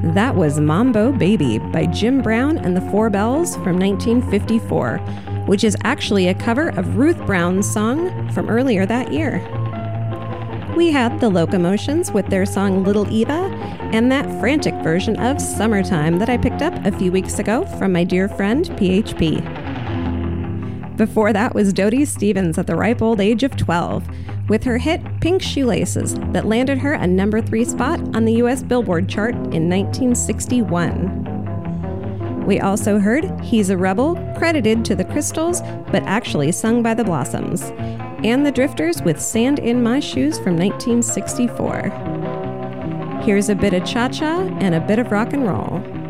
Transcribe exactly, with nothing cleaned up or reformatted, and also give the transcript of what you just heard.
That was Mambo Baby by Jim Brown and the Four Bells from nineteen fifty-four, which is actually a cover of Ruth Brown's song from earlier that year. We had the Locomotions with their song Little Eva, and that frantic version of Summertime that I picked up a few weeks ago from my dear friend P H P. Before that was Dodie Stevens at the ripe old age of twelve, with her hit Pink Shoelaces that landed her a number three spot on the U S Billboard chart in nineteen sixty-one. We also heard He's a Rebel, credited to the Crystals, but actually sung by the Blossoms, and the Drifters with Sand in My Shoes from nineteen sixty-four. Here's a bit of cha-cha and a bit of rock and roll.